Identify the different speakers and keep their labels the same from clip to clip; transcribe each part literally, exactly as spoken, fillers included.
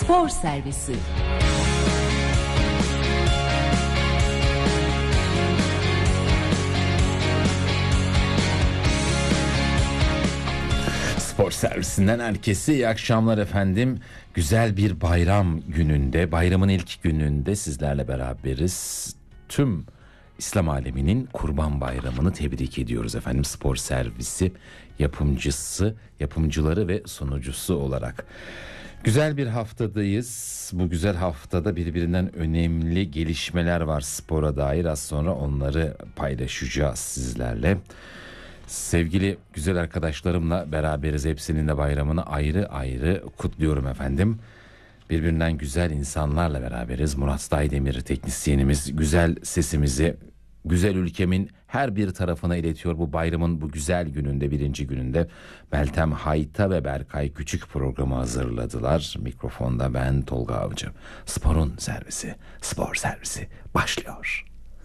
Speaker 1: Spor Servisi.
Speaker 2: Spor Servisinden herkese iyi akşamlar efendim. Güzel bir bayram gününde, bayramın ilk gününde sizlerle beraberiz. Tüm İslam aleminin Kurban Bayramı'nı tebrik ediyoruz efendim. Spor Servisi yapımcısı, yapımcıları ve sunucusu olarak. Güzel bir haftadayız. Bu güzel haftada birbirinden önemli gelişmeler var spora dair. Az sonra onları paylaşacağız sizlerle. Sevgili güzel arkadaşlarımla beraberiz. Hepsinin de bayramını ayrı ayrı kutluyorum efendim. Birbirinden güzel insanlarla beraberiz. Murat Daydemir teknisyenimiz güzel sesimizi güzel ülkemin her bir tarafına iletiyor. Bu bayramın bu güzel gününde, birinci gününde Meltem Hayta ve Berkay Küçük programı hazırladılar. Mikrofonda ben Tolga Avcı. Sporun servisi, spor servisi başlıyor.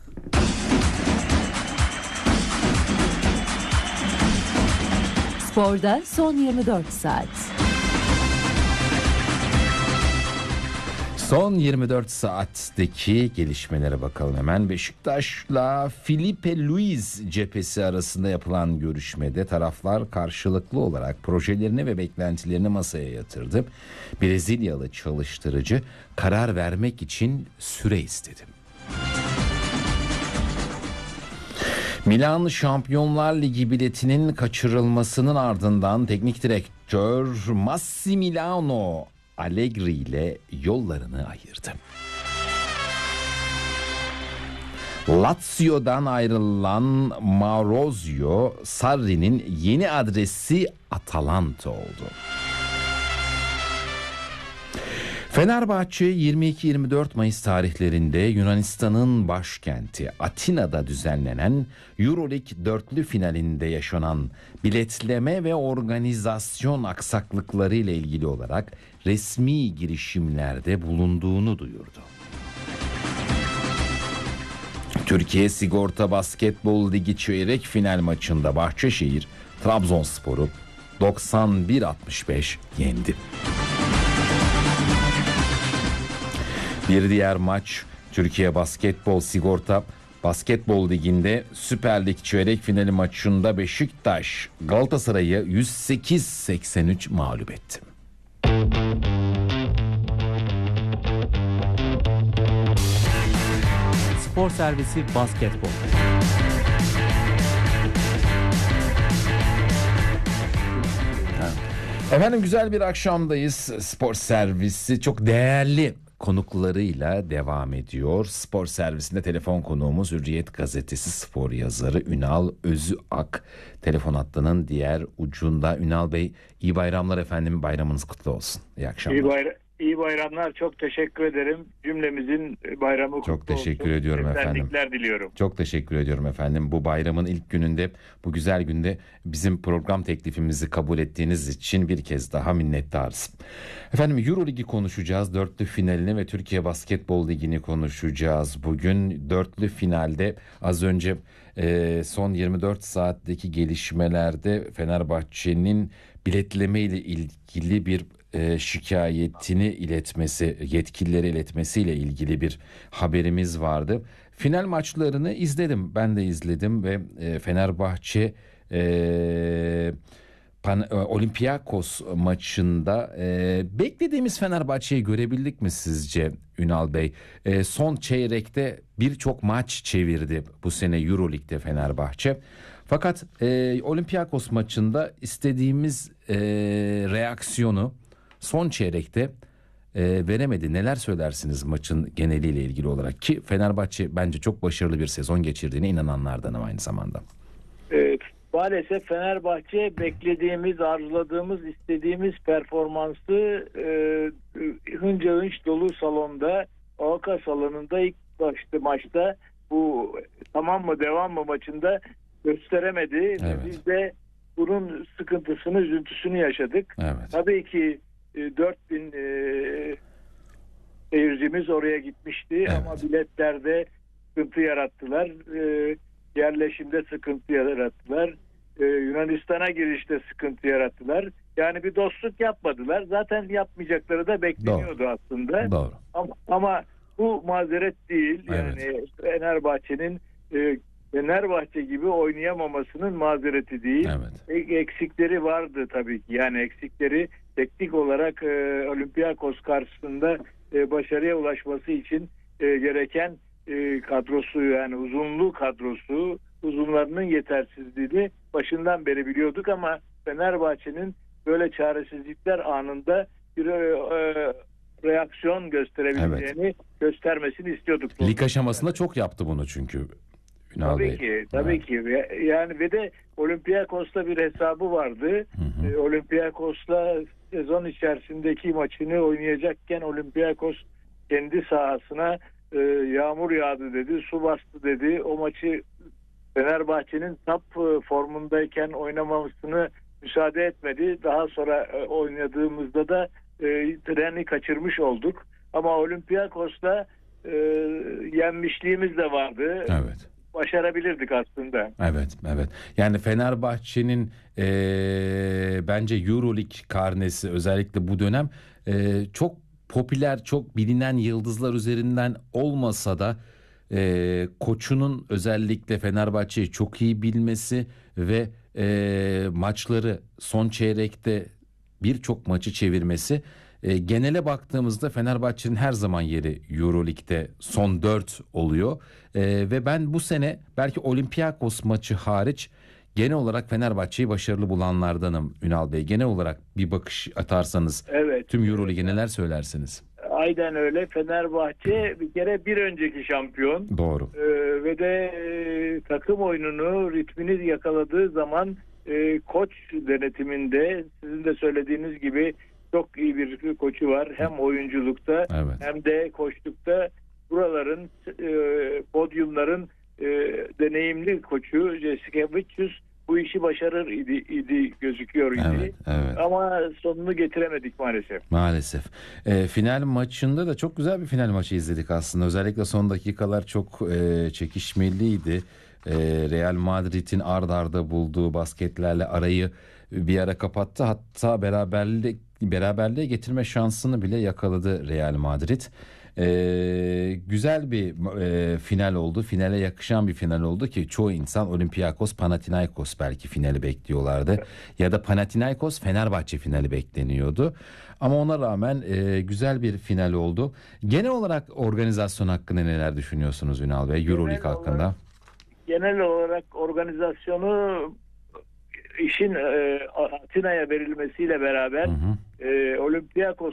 Speaker 1: Sporda son yirmi dört saat.
Speaker 2: Son yirmi dört saatteki gelişmelere bakalım hemen. Beşiktaş'la Filipe Luis cephesi arasında yapılan görüşmede taraflar karşılıklı olarak projelerini ve beklentilerini masaya yatırdı. Brezilyalı çalıştırıcı karar vermek için süre istedi. Milan Şampiyonlar Ligi biletinin kaçırılmasının ardından teknik direktör Massimiliano Allegri ile yollarını ayırdı. Lazio'dan ayrılan Maurizio Sarri'nin yeni adresi Atalanta oldu. Fenerbahçe yirmi iki yirmi dört Mayıs tarihlerinde Yunanistan'ın başkenti Atina'da düzenlenen Euroleague dörtlü finalinde yaşanan biletleme ve organizasyon aksaklıkları ile ilgili olarak resmi girişimlerde bulunduğunu duyurdu. Türkiye Sigorta Basketbol Ligi çeyrek final maçında Bahçeşehir Trabzonspor'u doksan bir altmış beş yendi. Bir diğer maç Türkiye Basketbol Sigorta Basketbol Ligi'nde Süper Lig çeyrek finali maçında Beşiktaş Galatasaray'ı yüz sekiz seksen üç mağlup etti.
Speaker 3: Spor Servisi Basketbol.
Speaker 2: Efendim güzel bir akşamdayız. Spor Servisi çok değerli konuklarıyla devam ediyor. Spor Servisinde telefon konuğumuz Hürriyet Gazetesi spor yazarı Ünal Özüak. Telefon hattının diğer ucunda. Ünal Bey, iyi bayramlar efendim. Bayramınız kutlu olsun. İyi akşamlar.
Speaker 4: İyi, bayra- iyi bayramlar. Çok teşekkür ederim. Cümlemizin bayramı kutlu olsun.
Speaker 2: Çok teşekkür ediyorum efendim.
Speaker 4: Esenlikler diliyorum.
Speaker 2: Çok teşekkür ediyorum efendim. Bu bayramın ilk gününde, bu güzel günde bizim program teklifimizi kabul ettiğiniz için bir kez daha minnettarız. Efendim Euroligi konuşacağız. Dörtlü finalini ve Türkiye Basketbol Ligi'ni konuşacağız. Bugün dörtlü finalde az önce e, son yirmi dört saatteki gelişmelerde Fenerbahçe'nin biletleme ile ilgili bir e, şikayetini iletmesi, yetkililere iletmesiyle ilgili bir haberimiz vardı. Final maçlarını izledim. Ben de izledim ve e, Fenerbahçe e, Pan, e, Olympiakos maçında e, beklediğimiz Fenerbahçe'yi görebildik mi sizce Ünal Bey? E, son çeyrekte birçok maç çevirdi bu sene Euroleague'de Fenerbahçe. Fakat e, Olympiakos maçında istediğimiz e, reaksiyonu son çeyrekte e, veremedi. Neler söylersiniz maçın geneliyle ilgili olarak? Ki Fenerbahçe bence çok başarılı bir sezon geçirdiğine inananlardanım aynı zamanda.
Speaker 4: Evet, maalesef Fenerbahçe beklediğimiz, arzuladığımız, istediğimiz performansı e, hınca hınç dolu salonda, Avka salonunda ilk başta maçta bu tamam mı devam mı maçında gösteremedi.
Speaker 2: Evet.
Speaker 4: Biz de bunun sıkıntısını, üzüntüsünü yaşadık.
Speaker 2: Evet.
Speaker 4: Tabii ki e, dört bin e, seyircimiz oraya gitmişti,
Speaker 2: Evet.
Speaker 4: ama biletlerde sıkıntı yarattılar. E, yerleşimde sıkıntı yarattılar. e, Yunanistan'a girişte sıkıntı yarattılar. Yani bir dostluk yapmadılar. Zaten yapmayacakları da bekleniyordu
Speaker 2: Doğru.
Speaker 4: aslında.
Speaker 2: Doğru.
Speaker 4: Ama, ama bu mazeret değil. Yani
Speaker 2: Evet.
Speaker 4: Fenerbahçe'nin e, Fenerbahçe gibi oynayamamasının mazereti değil.
Speaker 2: Evet.
Speaker 4: E, Eksikleri vardı tabii ki. Yani eksikleri teknik olarak e, Olympiakos karşısında e, başarıya ulaşması için e, gereken e, kadrosu, yani uzunluğu kadrosu, uzunlarının yetersizliğini başından beri biliyorduk ama Fenerbahçe'nin böyle çaresizlikler anında bir e, reaksiyon gösterebileceğini evet. göstermesini istiyorduk.
Speaker 2: Lig aşamasında çok yaptı bunu çünkü. Ünal
Speaker 4: Tabii
Speaker 2: Bey.
Speaker 4: ki, tabii evet. ki. Yani ve de Olympiakos'ta bir hesabı vardı. Hı hı. E, Olympiakos'la sezon içerisindeki maçını oynayacakken Olympiakos kendi sahasına e, yağmur yağdı dedi, su bastı dedi. O maçı Fenerbahçe'nin top formundayken oynamamasını müsaade etmedi. Daha sonra e, oynadığımızda da e, treni kaçırmış olduk. Ama Olympiakos'la e, yenmişliğimiz de vardı.
Speaker 2: Evet.
Speaker 4: Başarabilirdik aslında.
Speaker 2: Evet, evet. Yani Fenerbahçe'nin e, bence Euroleague karnesi özellikle bu dönem e, çok popüler, çok bilinen yıldızlar üzerinden olmasa da e, koçunun özellikle Fenerbahçe'yi çok iyi bilmesi ve e, maçları son çeyrekte birçok maçı çevirmesi. E, genele baktığımızda Fenerbahçe'nin her zaman yeri Euroleague'de son dört oluyor. E, ve ben bu sene belki Olympiakos maçı hariç genel olarak Fenerbahçe'yi başarılı bulanlardanım Ünal Bey. Genel olarak bir bakış atarsanız evet. Tüm Euroleague'e neler söylersiniz?
Speaker 4: Aynen öyle. Fenerbahçe bir kere bir önceki şampiyon.
Speaker 2: Doğru.
Speaker 4: Ee, ve de e, takım oyununu, ritmini yakaladığı zaman e, koç denetiminde sizin de söylediğiniz gibi çok iyi bir koçu var. Hem oyunculukta evet. hem de koçlukta buraların, e, podyumların e, deneyimli koçu Jessica Vicius bu işi başarır idi, idi gözüküyor idi.
Speaker 2: Evet, evet.
Speaker 4: Ama sonunu getiremedik maalesef.
Speaker 2: Maalesef. E, final maçında da çok güzel bir final maçı izledik aslında. Özellikle son dakikalar çok e, çekişmeliydi. E, Real Madrid'in ard arda bulduğu basketlerle arayı bir ara kapattı. Hatta beraberlik beraberliğe getirme şansını bile yakaladı Real Madrid. Ee, güzel bir e, final oldu. Finale yakışan bir final oldu ki çoğu insan Olympiakos Panathinaikos belki finali bekliyorlardı. Ya da Panathinaikos Fenerbahçe finali bekleniyordu. Ama ona rağmen e, güzel bir final oldu. Genel olarak organizasyon hakkında neler düşünüyorsunuz Ünal Bey? Euroleague hakkında.
Speaker 4: Genel olarak organizasyonu işin e, Atina'ya verilmesiyle beraber hı hı. E, Olympiakos